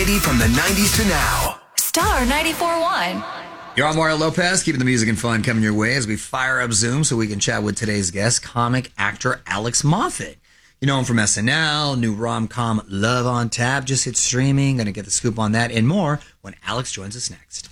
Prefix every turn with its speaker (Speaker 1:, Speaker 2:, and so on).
Speaker 1: variety from the 90s to now.
Speaker 2: Star 94.1.
Speaker 3: You're on Mario Lopez, keeping the music and fun coming your way as we fire up Zoom so we can chat with today's guest, comic actor Alex Moffat. You know him from SNL, new rom-com Love on Tap just hit streaming. Going to get the scoop on that and more when Alex joins us next.